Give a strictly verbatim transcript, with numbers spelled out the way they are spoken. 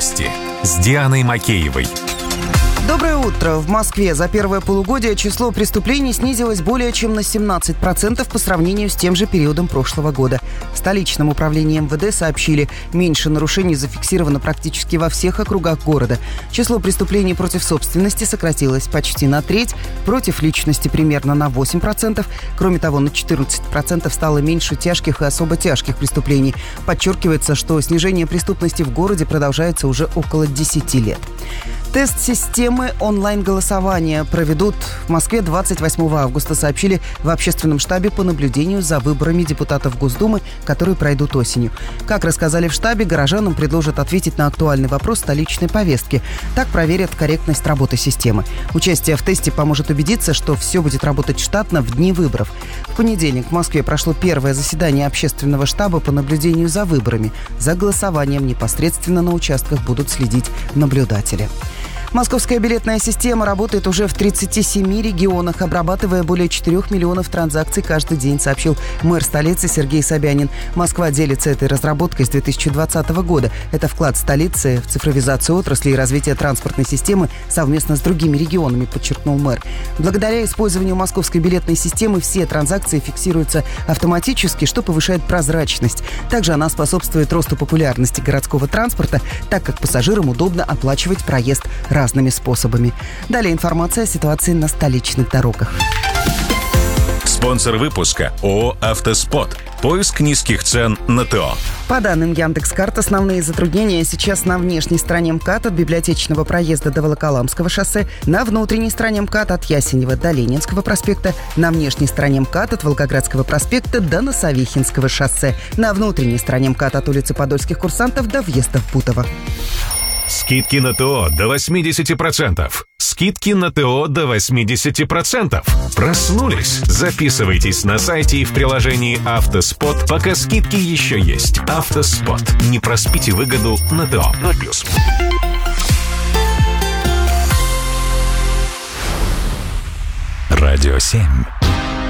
Новости с Дианой Макеевой. Доброе утро. В Москве за первое полугодие число преступлений снизилось более чем на семнадцать процентов по сравнению с тем же периодом прошлого года. В столичном управлении эм вэ дэ сообщили, меньше нарушений зафиксировано практически во всех округах города. Число преступлений против собственности сократилось почти на треть, против личности примерно на восемь процентов. Кроме того, на четырнадцать процентов стало меньше тяжких и особо тяжких преступлений. Подчеркивается, что снижение преступности в городе продолжается уже около десяти лет. Тест системы онлайн-голосования проведут в Москве двадцать восьмого августа, сообщили в общественном штабе по наблюдению за выборами депутатов Госдумы, которые пройдут осенью. Как рассказали в штабе, горожанам предложат ответить на актуальный вопрос столичной повестки. Так проверят корректность работы системы. Участие в тесте поможет убедиться, что все будет работать штатно в дни выборов. В понедельник в Москве прошло первое заседание общественного штаба по наблюдению за выборами. За голосованием непосредственно на участках будут следить наблюдатели. Московская билетная система работает уже в тридцати семи регионах, обрабатывая более четырёх миллионов транзакций каждый день, сообщил мэр столицы Сергей Собянин. Москва делится этой разработкой с две тысячи двадцатого года. Это вклад столицы в цифровизацию отрасли и развитие транспортной системы совместно с другими регионами, подчеркнул мэр. Благодаря использованию московской билетной системы все транзакции фиксируются автоматически, что повышает прозрачность. Также она способствует росту популярности городского транспорта, так как пассажирам удобно оплачивать проезд разными способами. Далее информация о ситуации на столичных дорогах. Спонсор выпуска ООО «Автоспот». Поиск низких цен на ТО. По данным Яндекс.Карт, основные затруднения сейчас на внешней стороне МКАД от Библиотечного проезда до Волоколамского шоссе, на внутренней стороне МКАД от Ясенева до Ленинского проспекта, на внешней стороне МКАД от Волгоградского проспекта до Носовихинского шоссе, на внутренней стороне МКАД от улицы Подольских курсантов до въезда в Бутово. Скидки на ТО до восемьдесят процентов. Скидки на ТО до восемьдесят процентов. Проснулись? Записывайтесь на сайте и в приложении «Автоспот», пока скидки еще есть. «Автоспот». Не проспите выгоду на ТО. ноль плюс. Радио семь.